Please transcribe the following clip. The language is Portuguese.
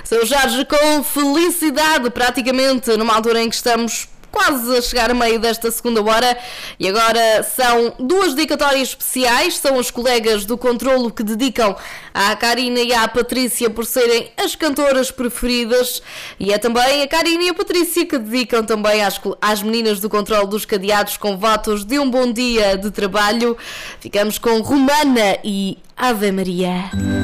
Seu Jorge com Felicidade, praticamente numa altura em que estamos quase a chegar a meio desta segunda hora. E agora são duas dedicatórias especiais. São as colegas do Controlo que dedicam à Karina e à Patrícia por serem as cantoras preferidas. E é também a Karina e a Patrícia que dedicam também às meninas do Controlo dos Cadeados com votos de um bom dia de trabalho. Ficamos com Romana e Ave Maria.